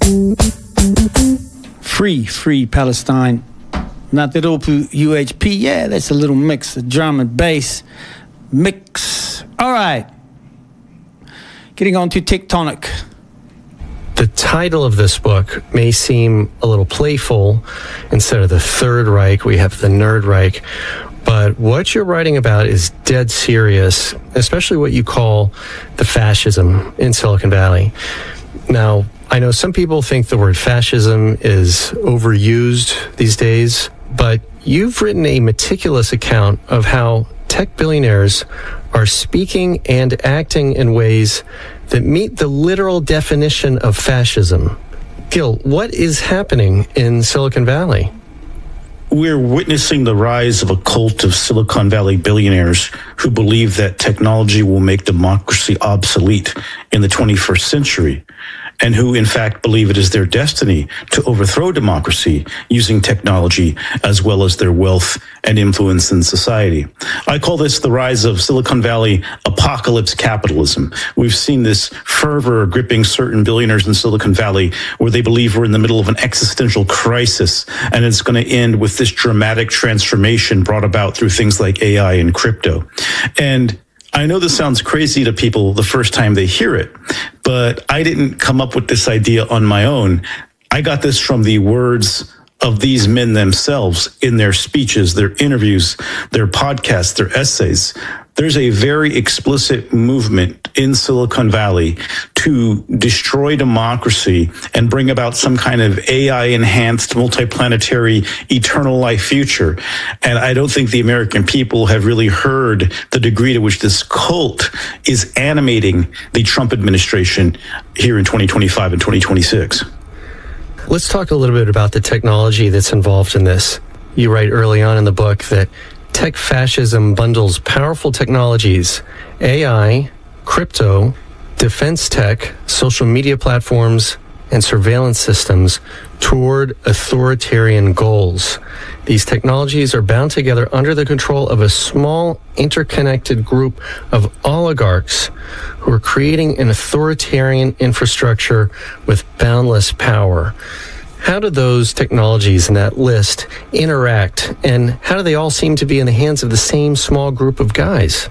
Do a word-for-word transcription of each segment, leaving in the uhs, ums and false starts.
Free, free Palestine. Natirupu U H P. Yeah, that's a little mix of drum and bass. Mix. All right. Getting on to Tectonic. The title of this book may seem a little playful. Instead of the Third Reich, we have the Nerd Reich. But what you're writing about is dead serious, especially what you call the fascism in Silicon Valley. Now, I know some people think the word fascism is overused these days, but you've written a meticulous account of how tech billionaires are speaking and acting in ways that meet the literal definition of fascism. Gil, what is happening in Silicon Valley? We're witnessing the rise of a cult of Silicon Valley billionaires who believe that technology will make democracy obsolete in the twenty-first century, and who in fact believe it is their destiny to overthrow democracy using technology as well as their wealth and influence in society. I call this the rise of Silicon Valley apocalypse capitalism. We've seen this fervor gripping certain billionaires in Silicon Valley where they believe we're in the middle of an existential crisis, and it's going to end with this dramatic transformation brought about through things like A I and crypto. And I know this sounds crazy to people the first time they hear it, but I didn't come up with this idea on my own. I got this from the words of these men themselves in their speeches, their interviews, their podcasts, their essays. There's a very explicit movement in Silicon Valley to destroy democracy and bring about some kind of A I-enhanced, multiplanetary, eternal life future. And I don't think the American people have really heard the degree to which this cult is animating the Trump administration here in twenty twenty-five and twenty twenty-six. Let's talk a little bit about the technology that's involved in this. You write early on in the book that tech fascism bundles powerful technologies, A I, crypto, defense tech, social media platforms, and surveillance systems toward authoritarian goals. These technologies are bound together under the control of a small, interconnected group of oligarchs who are creating an authoritarian infrastructure with boundless power. How do those technologies in that list interact, and how do they all seem to be in the hands of the same small group of guys?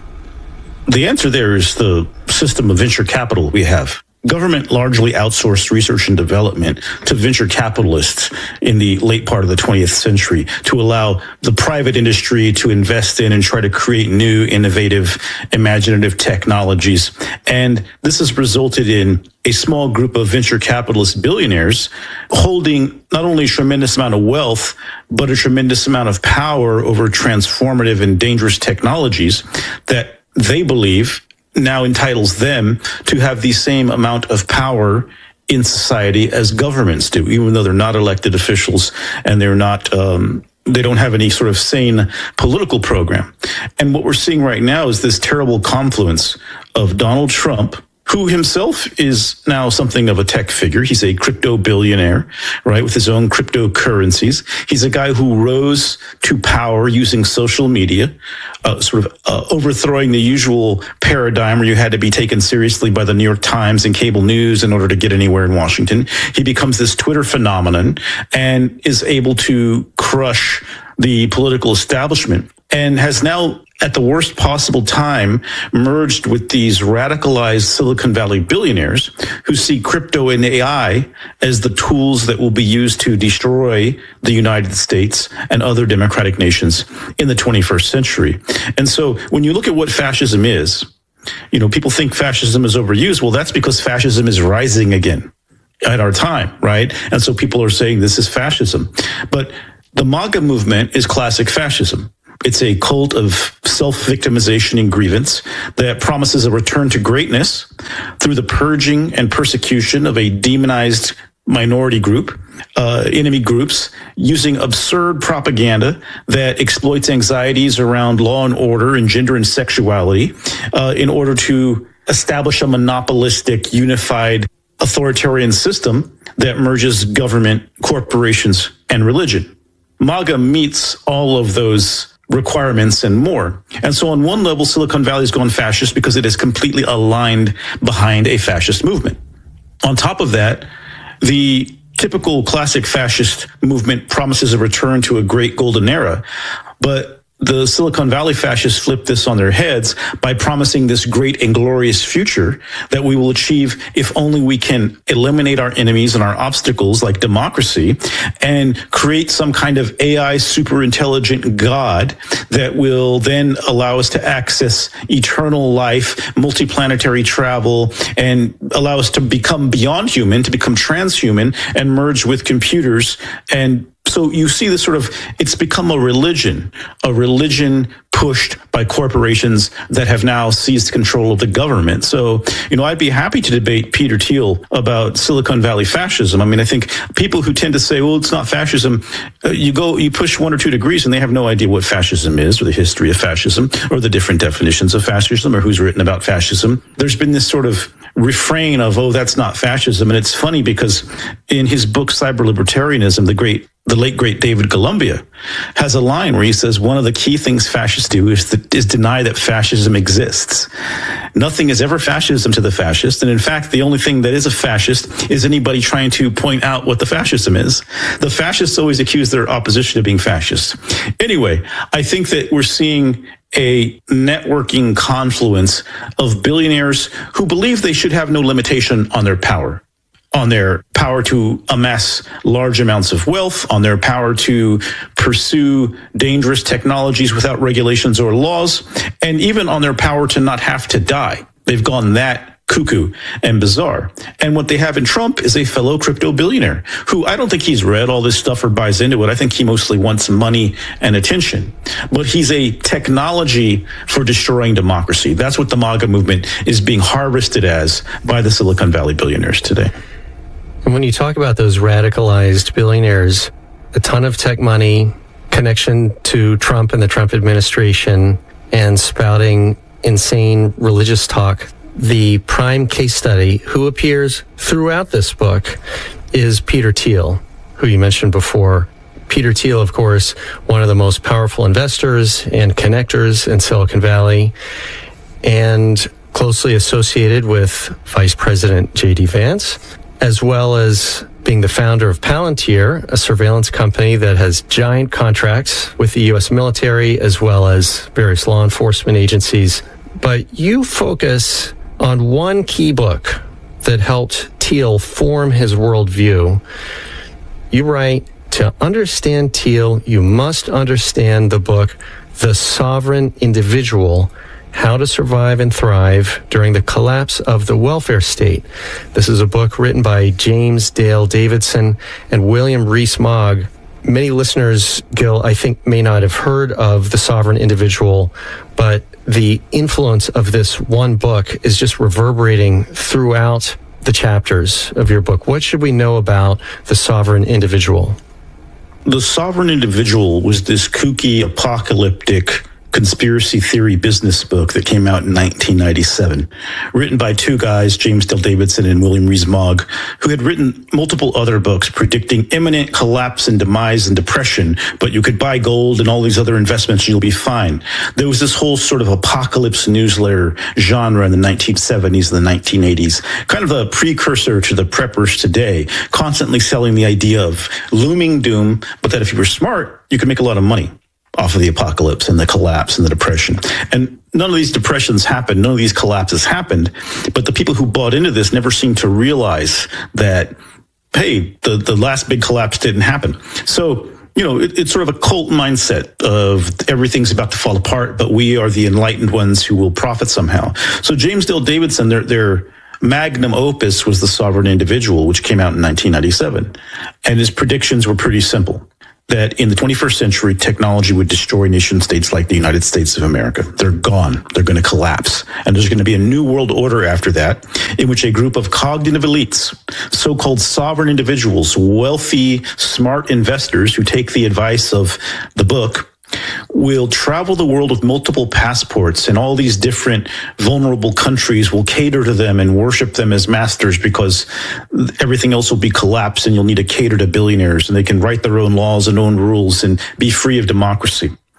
The answer there is the system of venture capital we have. Government largely outsourced research and development to venture capitalists in the late part of the twentieth century to allow the private industry to invest in and try to create new, innovative, imaginative technologies. And this has resulted in a small group of venture capitalist billionaires holding not only a tremendous amount of wealth, but a tremendous amount of power over transformative and dangerous technologies that they believe now entitles them to have the same amount of power in society as governments do, even though they're not elected officials and they're not, um, they don't have any sort of sane political program. And what we're seeing right now is this terrible confluence of Donald Trump, who himself is now something of a tech figure. He's a crypto billionaire, right, with his own cryptocurrencies. He's a guy who rose to power using social media, uh, sort of uh, overthrowing the usual paradigm where you had to be taken seriously by the New York Times and cable news in order to get anywhere in Washington. He becomes this Twitter phenomenon and is able to crush the political establishment, and has now, at the worst possible time, merged with these radicalized Silicon Valley billionaires who see crypto and A I as the tools that will be used to destroy the United States and other democratic nations in the twenty-first century. And so when you look at what fascism is, you know, people think fascism is overused. Well, that's because fascism is rising again at our time, right? And so people are saying this is fascism. But the MAGA movement is classic fascism. It's a cult of self-victimization and grievance that promises a return to greatness through the purging and persecution of a demonized minority group, uh, enemy groups, using absurd propaganda that exploits anxieties around law and order and gender and sexuality uh, in order to establish a monopolistic, unified, authoritarian system that merges government, corporations, and religion. MAGA meets all of those requirements and more. And so on one level, Silicon Valley has gone fascist because it is completely aligned behind a fascist movement. On top of that, the typical classic fascist movement promises a return to a great golden era, but the Silicon Valley fascists flip this on their heads by promising this great and glorious future that we will achieve if only we can eliminate our enemies and our obstacles like democracy and create some kind of A I super intelligent God that will then allow us to access eternal life, multiplanetary travel, and allow us to become beyond human, to become transhuman and merge with computers. And so you see this sort of, it's become a religion, a religion pushed by corporations that have now seized control of the government. So, you know, I'd be happy to debate Peter Thiel about Silicon Valley fascism. I mean, I think people who tend to say, well, it's not fascism, uh, you go, you push one or two degrees and they have no idea what fascism is or the history of fascism or the different definitions of fascism or who's written about fascism. There's been this sort of refrain of, oh, that's not fascism. And it's funny because in his book, Cyber Libertarianism, the great The late, great David Columbia has a line where he says, one of the key things fascists do is, th- is deny that fascism exists. Nothing is ever fascism to the fascist. And in fact, the only thing that is a fascist is anybody trying to point out what the fascism is. The fascists always accuse their opposition of being fascist. Anyway, I think that we're seeing a networking confluence of billionaires who believe they should have no limitation on their power. On their power to amass large amounts of wealth, on their power to pursue dangerous technologies without regulations or laws, and even on their power to not have to die. They've gone that cuckoo and bizarre. And what they have in Trump is a fellow crypto billionaire who I don't think he's read all this stuff or buys into it. I think he mostly wants money and attention. But he's a technology for destroying democracy. That's what the MAGA movement is being harvested as by the Silicon Valley billionaires today. And when you talk about those radicalized billionaires, a ton of tech money, connection to Trump and the Trump administration, and spouting insane religious talk, the prime case study who appears throughout this book is Peter Thiel, who you mentioned before. Peter Thiel, of course, one of the most powerful investors and connectors in Silicon Valley, and closely associated with Vice President J D Vance, as well as being the founder of Palantir, a surveillance company that has giant contracts with the U S military as well as various law enforcement agencies. But you focus on one key book that helped Thiel form his worldview. You write, to understand Thiel, you must understand the book, The Sovereign Individual, How to Survive and Thrive During the Collapse of the Welfare State. This is a book written by James Dale Davidson and William Rees-Mogg. Many listeners, Gil, I think may not have heard of The Sovereign Individual, but the influence of this one book is just reverberating throughout the chapters of your book. What should we know about The Sovereign Individual? The Sovereign Individual was this kooky, apocalyptic conspiracy theory business book that came out in nineteen ninety-seven, written by two guys, James Dale Davidson and William Rees-Mogg, who had written multiple other books predicting imminent collapse and demise and depression, but you could buy gold and all these other investments and you'll be fine. There was this whole sort of apocalypse newsletter genre in the nineteen seventies and the nineteen eighties, kind of a precursor to the preppers today, constantly selling the idea of looming doom, but that if you were smart, you could make a lot of money off of the apocalypse and the collapse and the depression. And none of these depressions happened. None of these collapses happened. But the people who bought into this never seemed to realize that, hey, the, the last big collapse didn't happen. So, you know, it, it's sort of a cult mindset of everything's about to fall apart, but we are the enlightened ones who will profit somehow. So James Dale Davidson, their, their magnum opus was The Sovereign Individual, which came out in nineteen ninety-seven. And his predictions were pretty simple. That in the twenty-first century, technology would destroy nation states like the United States of America. They're gone. They're going to collapse. And there's going to be a new world order after that, in which a group of cognitive elites, so-called sovereign individuals, wealthy, smart investors who take the advice of the book, will travel the world with multiple passports, and all these different vulnerable countries will cater to them and worship them as masters because everything else will be collapsed and you'll need to cater to billionaires and they can write their own laws and own rules and be free of democracy.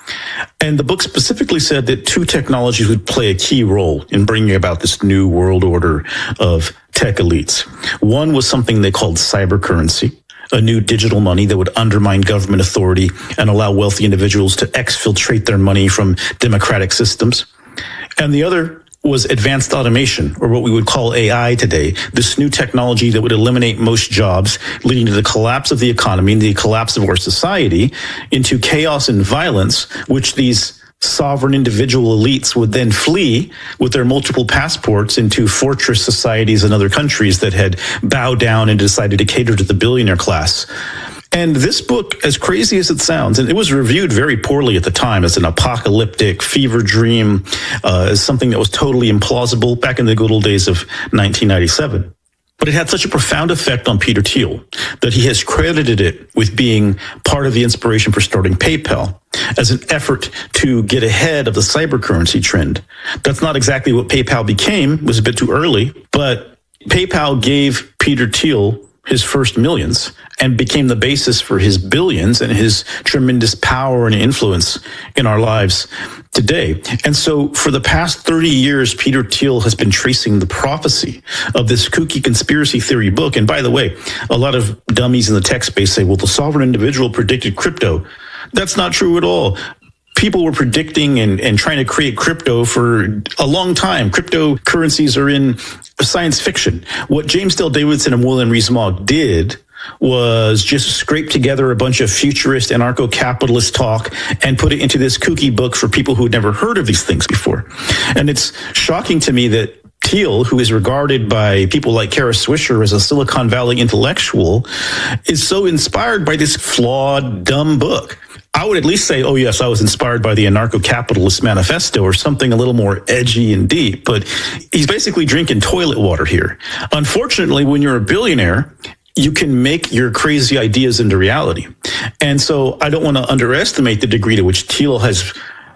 And the book specifically said that two technologies would play a key role in bringing about this new world order of tech elites. One was something they called cybercurrency, a new digital money that would undermine government authority and allow wealthy individuals to exfiltrate their money from democratic systems. And the other was advanced automation, or what we would call A I today, this new technology that would eliminate most jobs, leading to the collapse of the economy and the collapse of our society into chaos and violence, which these sovereign individual elites would then flee with their multiple passports into fortress societies in other countries that had bowed down and decided to cater to the billionaire class. And this book, as crazy as it sounds, and it was reviewed very poorly at the time as an apocalyptic fever dream, uh, as something that was totally implausible back in the good old days of nineteen ninety-seven. But it had such a profound effect on Peter Thiel that he has credited it with being part of the inspiration for starting PayPal as an effort to get ahead of the cybercurrency trend. That's not exactly what PayPal became. It was a bit too early, but PayPal gave Peter Thiel his first millions and became the basis for his billions and his tremendous power and influence in our lives today. And so for the past thirty years, Peter Thiel has been tracing the prophecy of this kooky conspiracy theory book. And by the way, a lot of dummies in the tech space say, well, the sovereign individual predicted crypto. That's not true at all. People were predicting and, and trying to create crypto for a long time. Cryptocurrencies are in science fiction. What James Dale Davidson and William Rees-Mogg did was just scrape together a bunch of futurist anarcho-capitalist talk and put it into this kooky book for people who had never heard of these things before. And it's shocking to me that Thiel, who is regarded by people like Kara Swisher as a Silicon Valley intellectual, is so inspired by this flawed, dumb book. I would at least say, oh, yes, I was inspired by the Anarcho-Capitalist Manifesto or something a little more edgy and deep. But he's basically drinking toilet water here. Unfortunately, when you're a billionaire, you can make your crazy ideas into reality. And so I don't want to underestimate the degree to which Thiel has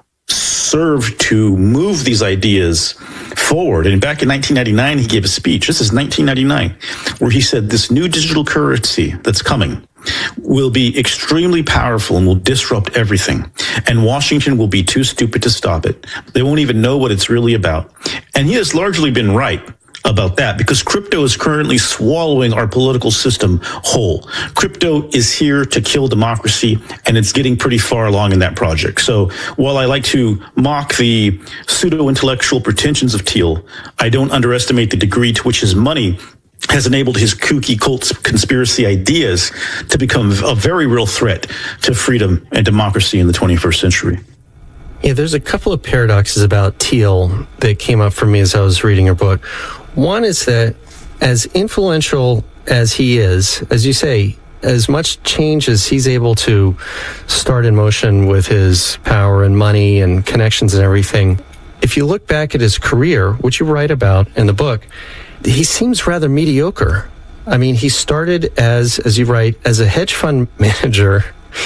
served to move these ideas forward. And back in nineteen ninety-nine, he gave a speech. This is nineteen ninety-nine, where he said this new digital currency that's coming will be extremely powerful and will disrupt everything. And Washington will be too stupid to stop it. They won't even know what it's really about. And he has largely been right about that, because crypto is currently swallowing our political system whole. Crypto is here to kill democracy, and it's getting pretty far along in that project. So while I like to mock the pseudo-intellectual pretensions of Thiel, I don't underestimate the degree to which his money has enabled his kooky cult conspiracy ideas to become a very real threat to freedom and democracy in the twenty-first century. Yeah, there's a couple of paradoxes about Thiel that came up for me as I was reading your book. One is that as influential as he is, as you say, as much change as he's able to start in motion with his power and money and connections and everything, if you look back at his career, which you write about in the book, he seems rather mediocre. I mean, he started as, as you write, as a hedge fund manager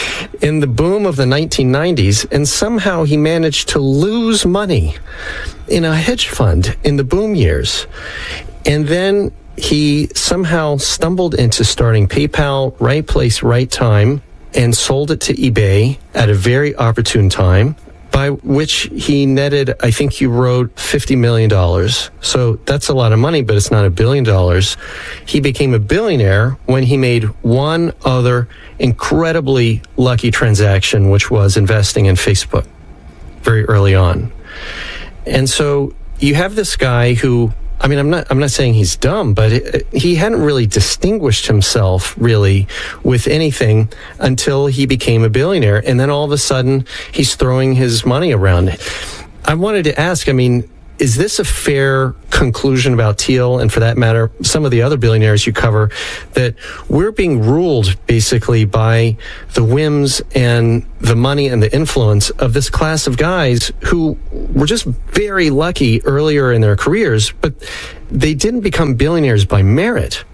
in the boom of the nineteen nineties, and somehow he managed to lose money in a hedge fund in the boom years. And then he somehow stumbled into starting PayPal, right place, right time, and sold it to eBay at a very opportune time, by which he netted, I think you wrote fifty million dollars. So that's a lot of money, but it's not a billion dollars. He became a billionaire when he made one other incredibly lucky transaction, which was investing in Facebook very early on. And so you have this guy who, I mean, I'm not, I'm not saying he's dumb, but it, he hadn't really distinguished himself really with anything until he became a billionaire. And then all of a sudden he's throwing his money around. I wanted to ask, I mean, is this a fair conclusion about Thiel, and for that matter, some of the other billionaires you cover, that we're being ruled basically by the whims and the money and the influence of this class of guys who were just very lucky earlier in their careers, but they didn't become billionaires by merit?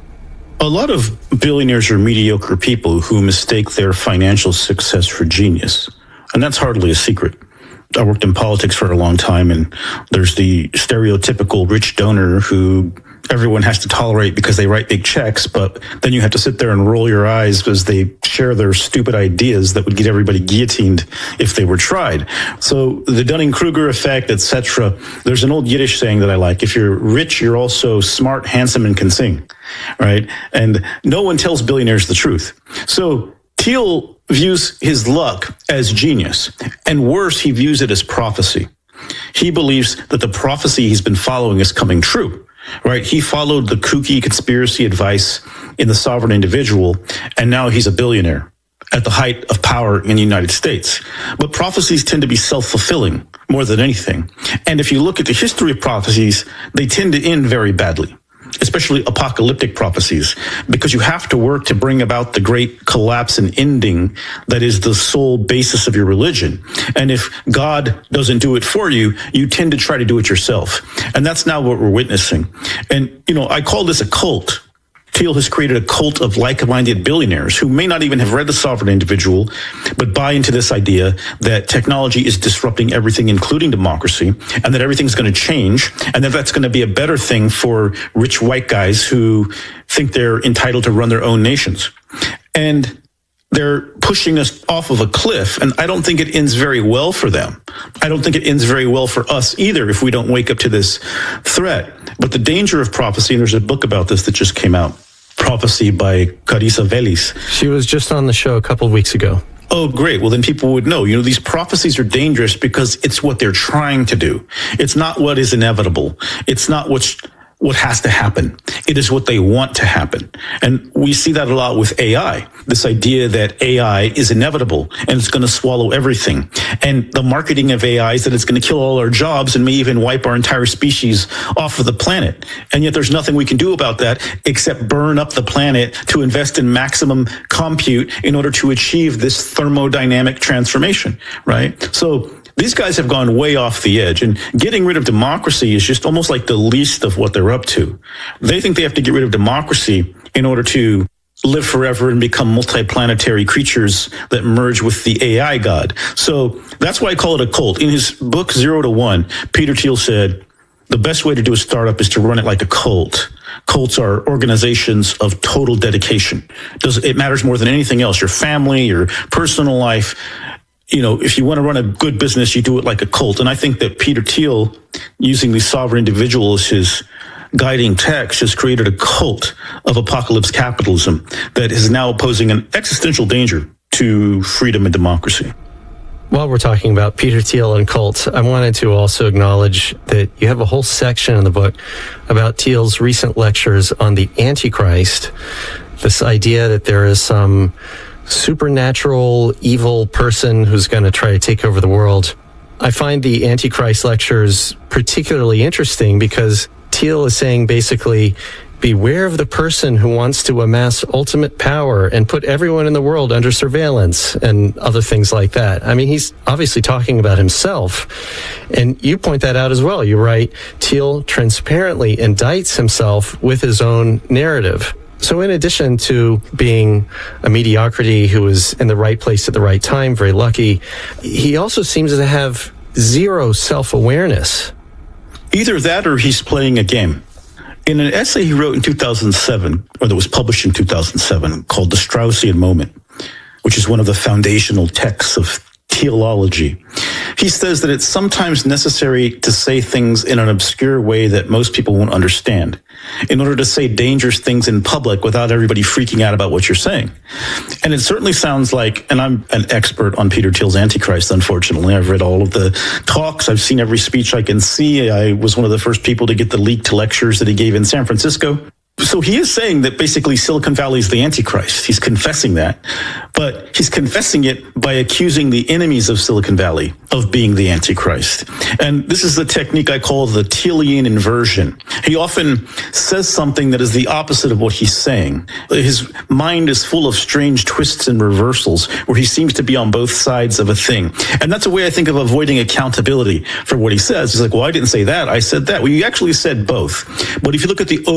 A lot of billionaires are mediocre people who mistake their financial success for genius, and that's hardly a secret. I worked in politics for a long time, and there's the stereotypical rich donor who everyone has to tolerate because they write big checks, but then you have to sit there and roll your eyes as they share their stupid ideas that would get everybody guillotined if they were tried. So the Dunning-Kruger effect, et cetera. There's an old Yiddish saying that I like. If you're rich, you're also smart, handsome, and can sing, right? And no one tells billionaires the truth. So Thiel views his luck as genius, and worse, he views it as prophecy. He believes that the prophecy he's been following is coming true, right? He followed the kooky conspiracy advice in The Sovereign Individual, and now he's a billionaire at the height of power in the United States. But prophecies tend to be self-fulfilling more than anything. And if you look at the history of prophecies, they tend to end very badly, especially apocalyptic prophecies, because you have to work to bring about the great collapse and ending that is the sole basis of your religion. And if God doesn't do it for you, you tend to try to do it yourself. And that's now what we're witnessing. And, you know, I call this a cult. Thiel has created a cult of like-minded billionaires who may not even have read The Sovereign Individual, but buy into this idea that technology is disrupting everything, including democracy, and that everything's going to change, and that that's going to be a better thing for rich white guys who think they're entitled to run their own nations. And they're pushing us off of a cliff, and I don't think it ends very well for them. I don't think it ends very well for us either if we don't wake up to this threat. But the danger of prophecy, and there's a book about this that just came out, Prophecy by Carissa Vélez. She was just on the show a couple of weeks ago. Oh, great. Well, then people would know. You know, these prophecies are dangerous because it's what they're trying to do. It's not what is inevitable. It's not what's what has to happen. It is what they want to happen. And we see that a lot with A I, this idea that A I is inevitable and it's going to swallow everything. And the marketing of A I is that it's going to kill all our jobs and may even wipe our entire species off of the planet. And yet there's nothing we can do about that except burn up the planet to invest in maximum compute in order to achieve this thermodynamic transformation, right? So these guys have gone way off the edge, and getting rid of democracy is just almost like the least of what they're up to. They think they have to get rid of democracy in order to live forever and become multi-planetary creatures that merge with the A I god. So that's why I call it a cult. In his book, Zero to One, Peter Thiel said, the best way to do a startup is to run it like a cult. Cults are organizations of total dedication. Does it matters more than anything else, your family, your personal life. You know, if you want to run a good business, you do it like a cult. And I think that Peter Thiel, using The Sovereign Individual as his guiding text, has created a cult of apocalypse capitalism that is now posing an existential danger to freedom and democracy. While we're talking about Peter Thiel and cults, I wanted to also acknowledge that you have a whole section in the book about Thiel's recent lectures on the Antichrist, this idea that there is some supernatural evil person who's going to try to take over the world. I find the Antichrist lectures particularly interesting because Thiel is saying basically, beware of the person who wants to amass ultimate power and put everyone in the world under surveillance and other things like that. I mean, he's obviously talking about himself. And you point that out as well. You write, Thiel transparently indicts himself with his own narrative. So in addition to being a mediocrity who was in the right place at the right time, very lucky, he also seems to have zero self-awareness. Either that or he's playing a game. In an essay he wrote in two thousand seven, or that was published in two thousand seven, called The Straussian Moment, which is one of the foundational texts of teleology, he says that it's sometimes necessary to say things in an obscure way that most people won't understand in order to say dangerous things in public without everybody freaking out about what you're saying. And it certainly sounds like, and I'm an expert on Peter Thiel's Antichrist, unfortunately. I've read all of the talks. I've seen every speech I can see. I was one of the first people to get the leaked lectures that he gave in San Francisco. So he is saying that basically Silicon Valley is the Antichrist. He's confessing that, but he's confessing it by accusing the enemies of Silicon Valley of being the Antichrist. And this is the technique I call the Thielian inversion. He often says something that is the opposite of what he's saying. His mind is full of strange twists and reversals where he seems to be on both sides of a thing. And that's a way I think of avoiding accountability for what he says. He's like, well, I didn't say that. I said that. Well, you actually said both. But if you look at the